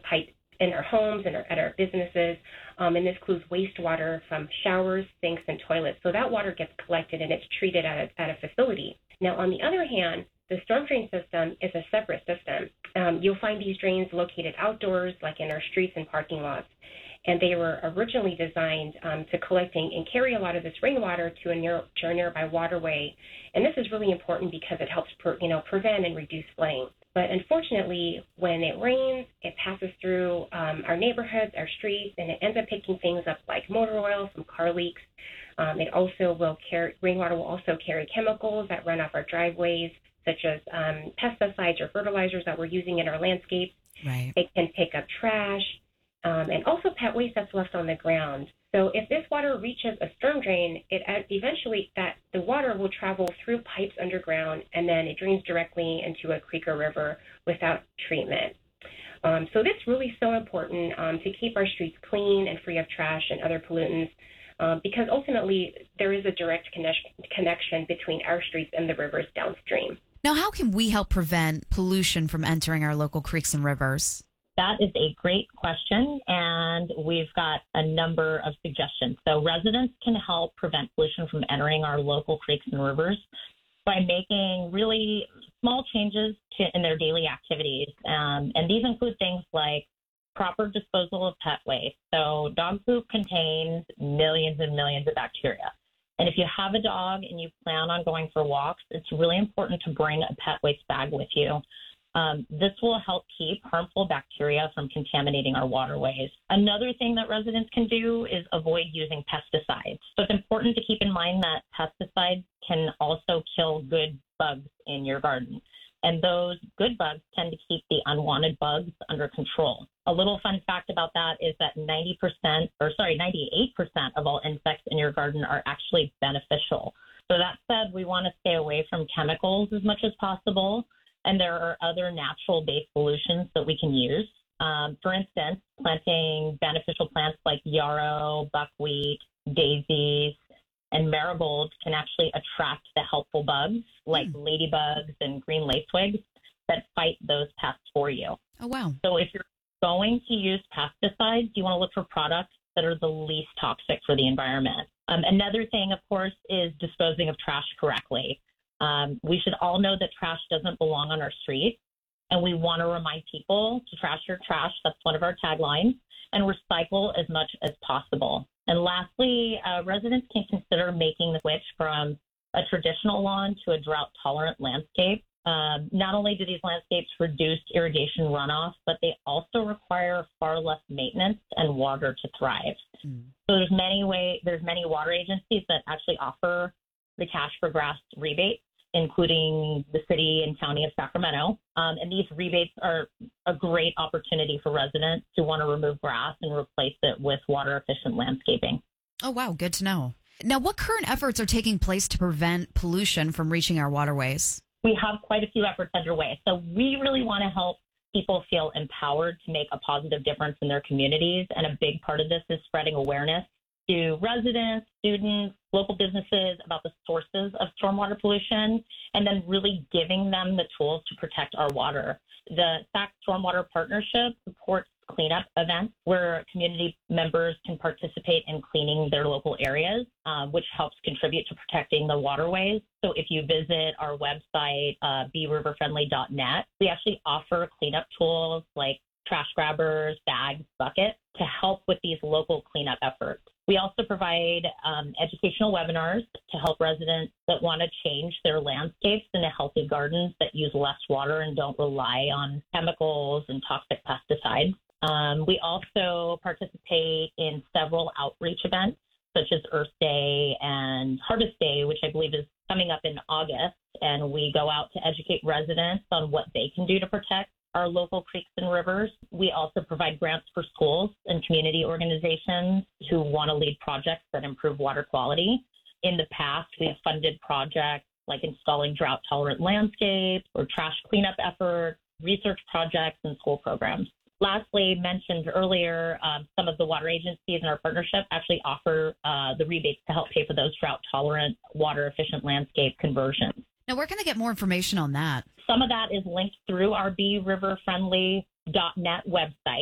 pipe in our homes and at our businesses, and this includes wastewater from showers, sinks, and toilets. So that water gets collected and it's treated at a facility. Now, on the other hand, the storm drain system is a separate system. You'll find these drains located outdoors, like in our streets and parking lots. And they were originally designed to collect and carry a lot of this rainwater to a nearby waterway. And this is really important because it helps prevent and reduce flooding. But unfortunately, when it rains, it passes through our neighborhoods, our streets, and it ends up picking things up like motor oil, some car leaks. Rainwater will also carry chemicals that run off our driveways, such as pesticides or fertilizers that we're using in our landscapes. Right. It can pick up trash and also pet waste that's left on the ground. So if this water reaches a storm drain, eventually the water will travel through pipes underground, and then it drains directly into a creek or river without treatment. So this really is so important to keep our streets clean and free of trash and other pollutants, because ultimately there is a direct connection between our streets and the rivers downstream. Now, how can we help prevent pollution from entering our local creeks and rivers? That is a great question, and we've got a number of suggestions. So residents can help prevent pollution from entering our local creeks and rivers by making really small changes in their daily activities. And these include things like proper disposal of pet waste. So dog poop contains millions and millions of bacteria. And if you have a dog and you plan on going for walks, it's really important to bring a pet waste bag with you. This will help keep harmful bacteria from contaminating our waterways. Another thing that residents can do is avoid using pesticides. So it's important to keep in mind that pesticides can also kill good bugs in your garden. And those good bugs tend to keep the unwanted bugs under control. A little fun fact about that is that 98% of all insects in your garden are actually beneficial. So that said, we want to stay away from chemicals as much as possible. And there are other natural-based solutions that we can use. For instance, planting beneficial plants like yarrow, buckwheat, daisies, and marigolds can actually attract the helpful bugs like ladybugs and green lacewings that fight those pests for you. Oh, wow. So if you're going to use pesticides, you want to look for products that are the least toxic for the environment. Another thing, of course, is disposing of trash correctly. We should all know that trash doesn't belong on our streets, and we want to remind people to trash your trash. That's one of our taglines, and recycle as much as possible. And lastly, residents can consider making the switch from a traditional lawn to a drought-tolerant landscape. Not only do these landscapes reduce irrigation runoff, but they also require far less maintenance and water to thrive. So there's many water agencies that actually offer the Cash for Grass rebate, including the city and county of Sacramento. And these rebates are a great opportunity for residents who want to remove grass and replace it with water-efficient landscaping. Oh, wow. Good to know. Now, what current efforts are taking place to prevent pollution from reaching our waterways? We have quite a few efforts underway. So we really want to help people feel empowered to make a positive difference in their communities. And a big part of this is spreading awareness to residents, students, local businesses about the sources of stormwater pollution, and then really giving them the tools to protect our water. The SAC Stormwater Partnership supports cleanup events where community members can participate in cleaning their local areas, which helps contribute to protecting the waterways. So if you visit our website, beriverfriendly.net, we actually offer cleanup tools like trash grabbers, bags, buckets to help with these local cleanup efforts. We also provide educational webinars to help residents that want to change their landscapes into healthy gardens that use less water and don't rely on chemicals and toxic pesticides. We also participate in several outreach events, such as Earth Day and Harvest Day, which I believe is coming up in August. And we go out to educate residents on what they can do to protect our local creeks and rivers. We also provide grants for schools and community organizations who want to lead projects that improve water quality. In the past, we've funded projects like installing drought-tolerant landscapes or trash cleanup efforts, research projects, and school programs. Lastly, mentioned earlier, some of the water agencies in our partnership actually offer the rebates to help pay for those drought-tolerant, water-efficient landscape conversions. Now, where can they get more information on that? Some of that is linked through our beriverfriendly.net website.